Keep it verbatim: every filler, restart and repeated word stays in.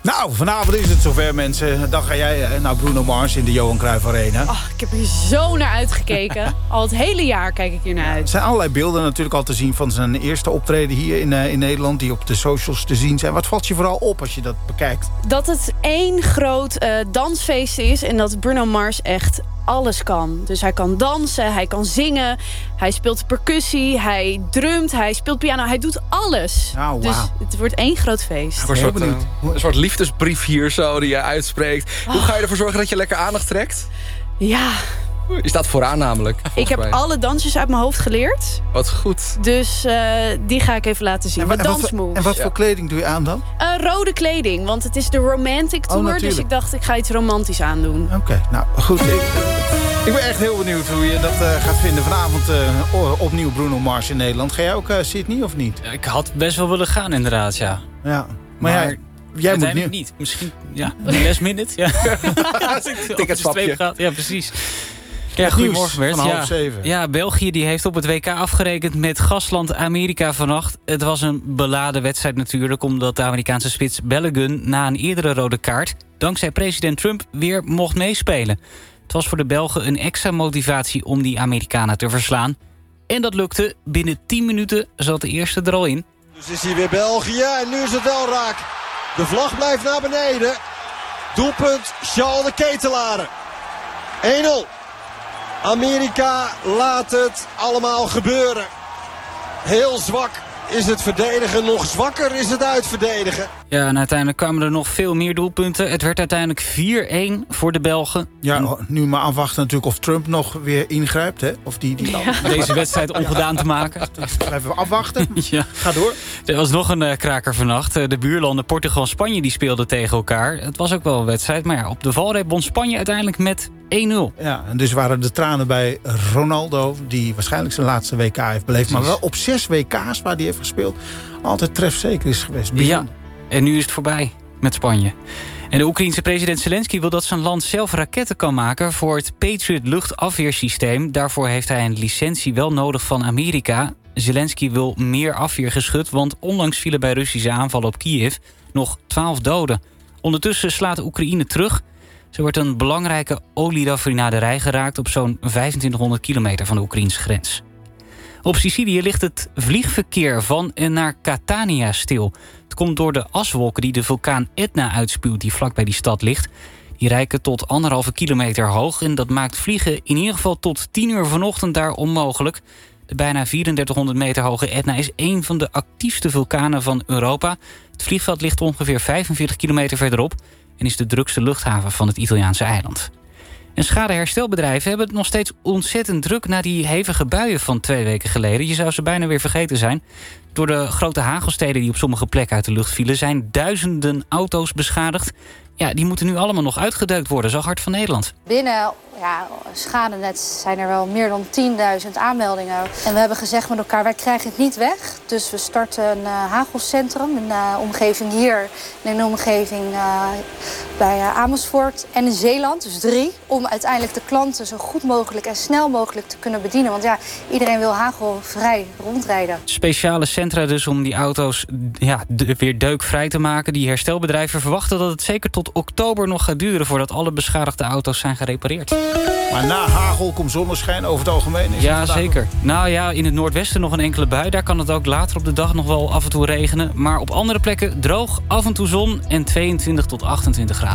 Nou, vanavond is het zover, mensen. Dan ga jij naar Bruno Mars in de Johan Cruijff Arena. Oh, ik heb hier zo naar uitgekeken. Al het hele jaar kijk ik hier naar uit. Er zijn allerlei beelden natuurlijk al te zien van zijn eerste optreden hier in, uh, in Nederland. Die op de socials te zien zijn. Wat valt je vooral op als je dat bekijkt? Dat het één groot uh, dansfeest is. En dat Bruno Mars echt alles kan. Dus hij kan dansen, hij kan zingen. Hij speelt percussie, hij drumt, hij speelt piano. Hij doet alles. Oh, wow. Dus het wordt één groot feest. Een soort, uh, een soort liefdesbrief hier zo die je uitspreekt. Oh. Hoe ga je ervoor zorgen dat je lekker aandacht trekt? Ja... Je staat vooraan namelijk. Ik heb mij. alle dansjes uit mijn hoofd geleerd. Wat goed. Dus uh, die ga ik even laten zien. En, wat, en, wat, en wat voor ja. kleding doe je aan dan? Uh, rode kleding, want het is de Romantic Tour. Oh, dus ik dacht, ik ga iets romantisch aandoen. Oké, okay, nou goed. Ik, ik ben echt heel benieuwd hoe je dat uh, gaat vinden. Vanavond uh, opnieuw Bruno Mars in Nederland. Ga jij ook uh, Sydney of niet? Ja, ik had best wel willen gaan inderdaad, ja. Ja, maar, maar ja... Jij moet niet. niet. Misschien, ja, last minute. Ja. Ticketspapje. Ja, precies. Ja, goedemorgen Bert. Van half ja. zeven. Ja, België die heeft op het W K afgerekend met gastland Amerika vannacht. Het was een beladen wedstrijd natuurlijk, omdat de Amerikaanse spits Balogun na een eerdere rode kaart, dankzij president Trump, weer mocht meespelen. Het was voor de Belgen een extra motivatie om die Amerikanen te verslaan. En dat lukte. Binnen tien minuten zat de eerste er al in. Dus is hier weer België en nu is het wel raak. De vlag blijft naar beneden. Doelpunt Charles de Ketelaere. één nul. Amerika laat het allemaal gebeuren. Heel zwak is het verdedigen. Nog zwakker is het uitverdedigen. Ja, en uiteindelijk kwamen er nog veel meer doelpunten. Het werd uiteindelijk vier-één voor de Belgen. Ja, en... nu maar afwachten natuurlijk of Trump nog weer ingrijpt. Hè? Of die, die ja. Deze wedstrijd ongedaan te maken. Even we afwachten. Ja. Ga door. Er was nog een uh, kraker vannacht. Uh, de buurlanden Portugal en Spanje die speelden tegen elkaar. Het was ook wel een wedstrijd. Maar ja, op de valreep won Spanje uiteindelijk met één nul. Ja, en dus waren de tranen bij Ronaldo, die waarschijnlijk zijn laatste W K heeft beleefd. Precies. Maar wel op zes W K's waar hij heeft gespeeld, altijd trefzeker is geweest. Ja, en nu is het voorbij met Spanje. En de Oekraïense president Zelensky wil dat zijn land zelf raketten kan maken voor het Patriot luchtafweersysteem. Daarvoor heeft hij een licentie wel nodig van Amerika. Zelensky wil meer afweergeschut, want onlangs vielen bij Russische aanvallen op Kiev nog twaalf doden. Ondertussen slaat de Oekraïne terug. Ze wordt een belangrijke olieraffinaderij geraakt op zo'n vijfentwintighonderd kilometer van de Oekraïnse grens. Op Sicilië ligt het vliegverkeer van en naar Catania stil. Het komt door de aswolken die de vulkaan Etna uitspuwt die vlakbij die stad ligt. Die reiken tot anderhalve kilometer hoog en dat maakt vliegen in ieder geval tot tien uur vanochtend daar onmogelijk. De bijna driedudertighonderd meter hoge Etna is een van de actiefste vulkanen van Europa. Het vliegveld ligt ongeveer vijfenveertig kilometer verderop en is de drukste luchthaven van het Italiaanse eiland. En schadeherstelbedrijven hebben het nog steeds ontzettend druk na die hevige buien van twee weken geleden. Je zou ze bijna weer vergeten zijn. Door de grote hagelsteden die op sommige plekken uit de lucht vielen zijn duizenden auto's beschadigd. Ja, die moeten nu allemaal nog uitgedeukt worden, zo Hart van Nederland. Binnen ja, Schadenet zijn er wel meer dan tienduizend aanmeldingen. En we hebben gezegd met elkaar, wij krijgen het niet weg. Dus we starten een uh, hagelcentrum in de omgeving hier. En in de omgeving uh, bij uh, Amersfoort en in Zeeland, dus drie. Om uiteindelijk de klanten zo goed mogelijk en snel mogelijk te kunnen bedienen. Want ja, iedereen wil hagelvrij rondrijden. Speciale centra dus om die auto's ja, de, weer deukvrij te maken. Die herstelbedrijven verwachten dat het zeker tot oktober nog gaat duren voordat alle beschadigde auto's zijn gerepareerd. Maar na hagel komt zonneschijn over het algemeen. Is ja, zeker. Nog... Nou ja, in het noordwesten nog een enkele bui. Daar kan het ook later op de dag nog wel af en toe regenen. Maar op andere plekken droog, af en toe zon en tweeëntwintig tot achtentwintig graden.